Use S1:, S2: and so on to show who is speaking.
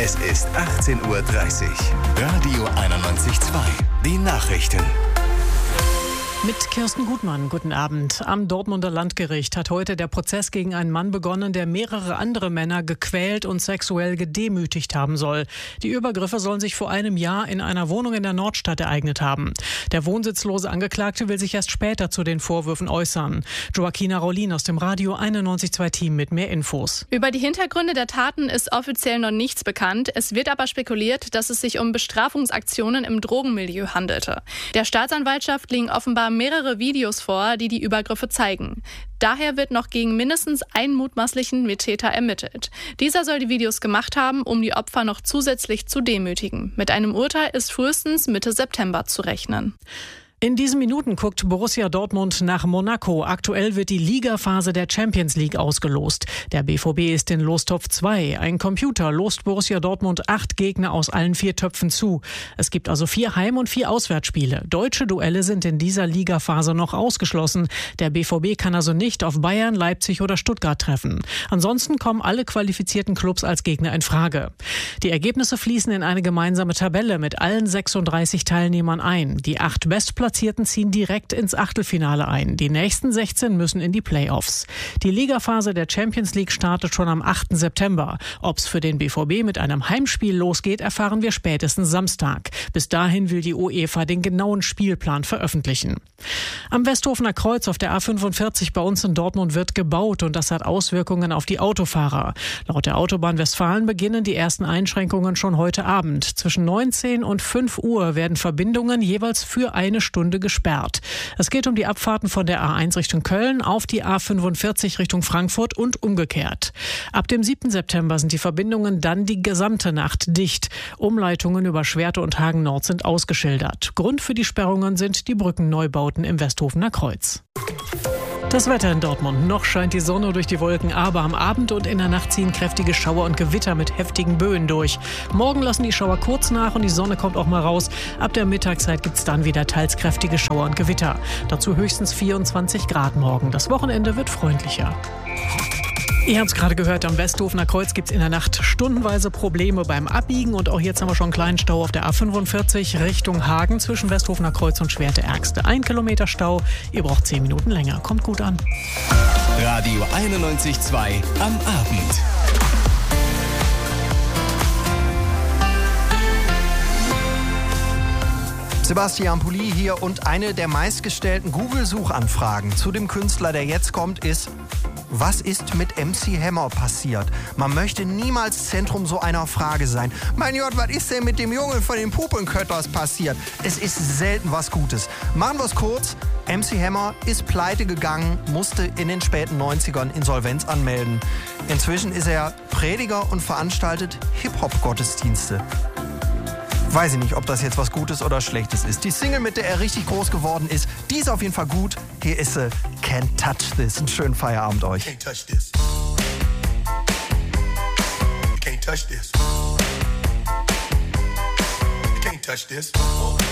S1: Es ist 18:30 Uhr. Radio 91.2. Die Nachrichten.
S2: Mit Kirsten Gutmann, guten Abend. Am Dortmunder Landgericht hat heute der Prozess gegen einen Mann begonnen, der mehrere andere Männer gequält und sexuell gedemütigt haben soll. Die Übergriffe sollen sich vor einem Jahr in einer Wohnung in der Nordstadt ereignet haben. Der wohnsitzlose Angeklagte will sich erst später zu den Vorwürfen äußern. Joaquina Rollin aus dem Radio 91.2 Team mit mehr Infos.
S3: Über die Hintergründe der Taten ist offiziell noch nichts bekannt. Es wird aber spekuliert, dass es sich um Bestrafungsaktionen im Drogenmilieu handelte. Der Staatsanwaltschaft liegen offenbar mehrere Videos vor, die die Übergriffe zeigen. Daher wird noch gegen mindestens einen mutmaßlichen Mittäter ermittelt. Dieser soll die Videos gemacht haben, um die Opfer noch zusätzlich zu demütigen. Mit einem Urteil ist frühestens Mitte September zu rechnen.
S2: In diesen Minuten guckt Borussia Dortmund nach Monaco. Aktuell wird die Ligaphase der Champions League ausgelost. Der BVB ist in Lostopf 2. Ein Computer lost Borussia Dortmund 8 Gegner aus allen 4 Töpfen zu. Es gibt also 4 Heim- und 4 Auswärtsspiele. Deutsche Duelle sind in dieser Ligaphase noch ausgeschlossen. Der BVB kann also nicht auf Bayern, Leipzig oder Stuttgart treffen. Ansonsten kommen alle qualifizierten Clubs als Gegner in Frage. Die Ergebnisse fließen in eine gemeinsame Tabelle mit allen 36 Teilnehmern ein. Die 8 Bestplatzierten ziehen direkt ins Achtelfinale ein. Die nächsten 16 müssen in die Playoffs. Die Ligaphase der Champions League startet schon am 8. September. Ob es für den BVB mit einem Heimspiel losgeht, erfahren wir spätestens Samstag. Bis dahin will die UEFA den genauen Spielplan veröffentlichen. Am Westhofener Kreuz auf der A45 bei uns in Dortmund wird gebaut und das hat Auswirkungen auf die Autofahrer. Laut der Autobahn Westfalen beginnen die ersten Einschränkungen schon heute Abend. Zwischen 19 und 5 Uhr werden Verbindungen jeweils für eine Stunde gesperrt. Es geht um die Abfahrten von der A1 Richtung Köln auf die A45 Richtung Frankfurt und umgekehrt. Ab dem 7. September sind die Verbindungen dann die gesamte Nacht dicht. Umleitungen über Schwerte und Hagen Nord sind ausgeschildert. Grund für die Sperrungen sind die Brückenneubauten im Westhofener Kreuz. Das Wetter in Dortmund. Noch scheint die Sonne durch die Wolken, aber am Abend und in der Nacht ziehen kräftige Schauer und Gewitter mit heftigen Böen durch. Morgen lassen die Schauer kurz nach und die Sonne kommt auch mal raus. Ab der Mittagszeit gibt es dann wieder teils kräftige Schauer und Gewitter. Dazu höchstens 24 Grad morgen. Das Wochenende wird freundlicher. Ihr habt es gerade gehört, am Westhofener Kreuz gibt es in der Nacht stundenweise Probleme beim Abbiegen. Und auch jetzt haben wir schon einen kleinen Stau auf der A45 Richtung Hagen zwischen Westhofener Kreuz und Schwerte-Ärgste. 1 Kilometer Stau, ihr braucht 10 Minuten länger. Kommt gut an.
S1: Radio 91.2 am Abend.
S4: Sebastian Pulli hier und eine der meistgestellten Google-Suchanfragen zu dem Künstler, der jetzt kommt, ist: Was ist mit MC Hammer passiert? Man möchte niemals Zentrum so einer Frage sein. Mein Gott, was ist denn mit dem Jungen von den Puppenkötters passiert? Es ist selten was Gutes. Machen wir es kurz. MC Hammer ist pleite gegangen, musste in den späten 90ern Insolvenz anmelden. Inzwischen ist er Prediger und veranstaltet Hip-Hop-Gottesdienste. Weiß ich nicht, ob das jetzt was Gutes oder Schlechtes ist. Die Single, mit der er richtig groß geworden ist, die ist auf jeden Fall gut. Hier ist sie, Can't Touch This. Einen schönen Feierabend euch.
S5: Can't touch this. You can't touch this. You can't touch this.